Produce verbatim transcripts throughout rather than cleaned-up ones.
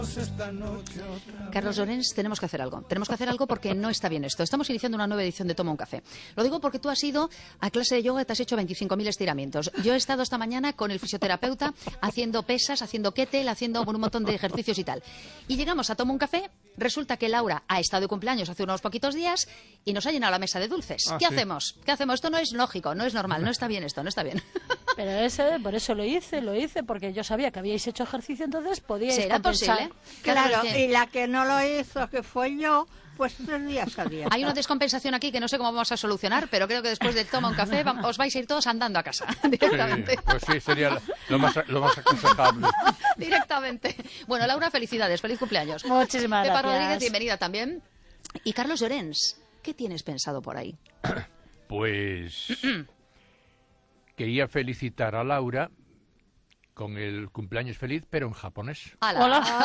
Carlos Llorens, tenemos que hacer algo. Tenemos que hacer algo porque no está bien esto. Estamos iniciando una nueva edición de Toma un Café. Lo digo porque tú has ido a clase de yoga y te has hecho veinticinco mil estiramientos. Yo he estado esta mañana con el fisioterapeuta haciendo pesas, haciendo kettlebell, haciendo un montón de ejercicios y tal. Y llegamos a Toma un Café, resulta que Laura ha estado de cumpleaños hace unos poquitos días y nos ha llenado la mesa de dulces. Ah, ¿Qué sí. hacemos? ¿Qué hacemos? Esto no es lógico, no es normal, no está bien esto, no está bien. Pero ese, por eso lo hice, lo hice, porque yo sabía que habíais hecho ejercicio, entonces podíais ¿Será compensar. posible? Claro, que- y la que no lo hizo, que fue yo, pues tres días a dieta. Hay una descompensación aquí que no sé cómo vamos a solucionar, pero creo que después del Toma un Café vam- os vais a ir todos andando a casa directamente. Sí, pues sí, sería lo más, lo más aconsejable. Directamente. Bueno, Laura, felicidades, feliz cumpleaños. Muchísimas Pepa gracias. Rodríguez, bienvenida también. Y Carlos Llorens, ¿qué tienes pensado por ahí? Pues quería felicitar a Laura con el cumpleaños feliz, pero en japonés. ¡Hala!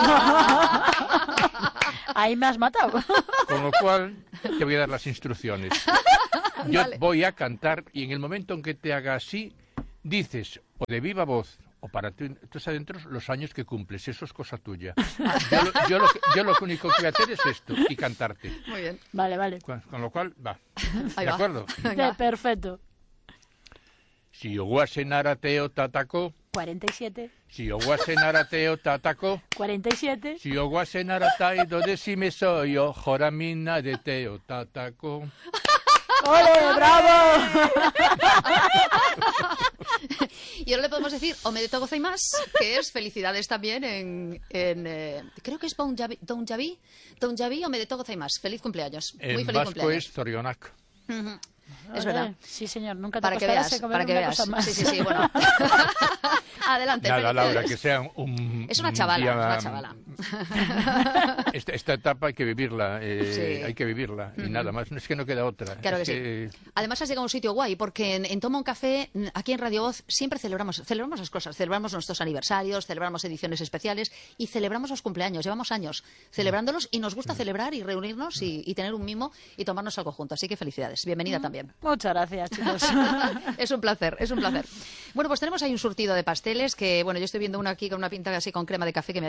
Hola. Ahí me has matado. Con lo cual te voy a dar las instrucciones. Yo Vale. voy a cantar y en el momento en que te haga así, dices o de viva voz o para ti, tus adentros los años que cumples. Eso es cosa tuya. Yo lo, yo lo que- yo lo único que voy a hacer es esto y cantarte. Muy bien. Vale, vale. Con, con lo cual, va. Ahí ¿De va. acuerdo? Venga. Perfecto. Si oguase narateo tatako, cuarenta y siete, si oguase narateo tatako, cuarenta y siete. si oguase naratai do decime soy o joramina de teo tatako. ¡Ole, bravo! Y ahora le podemos decir Omedetou gozaimasu, que es felicidades también en... en eh, creo que es Donjabi, Donjabi, Donjabi Omedetou gozaimasu. Feliz cumpleaños. Muy En feliz vasco cumpleaños. es zorionak. Ujú. Es Ole, verdad. Sí, señor, nunca te Para que acostarás veas, a comer para que una veas. cosa más. Sí, sí, sí, bueno. Adelante. Nada, Laura, felicidades. que sea un... Es una un chavala, día- es una chavala. Esta, esta etapa hay que vivirla, eh, Sí. hay que vivirla, y nada más, no es que no queda otra. Claro es que sí. Además has llegado a un sitio guay, porque en, en Toma un Café, n- aquí en Radio Voz, siempre celebramos, celebramos las cosas. Celebramos nuestros aniversarios, celebramos ediciones especiales y celebramos los cumpleaños. Llevamos años celebrándolos y nos gusta celebrar y reunirnos y, y tener un mimo y tomarnos algo juntos. Así que felicidades. Bienvenida también. Muchas gracias, chicos. Es un placer, es un placer. Bueno, pues tenemos ahí un surtido de pasteles que, bueno, yo estoy viendo uno aquí con una pinta así con crema de café que me